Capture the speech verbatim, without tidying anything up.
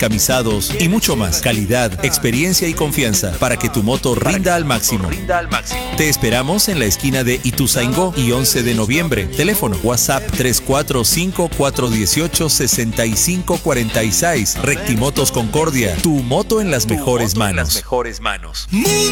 encamisados y mucho más. Calidad, experiencia y confianza para que tu moto rinda al máximo. Te esperamos en la esquina de Ituzaingó y once de noviembre. Teléfono WhatsApp tres cuatro cinco, cuatro uno ocho, seis cinco cuatro seis. Rectimotos Concordia. Tu moto en las mejores manos.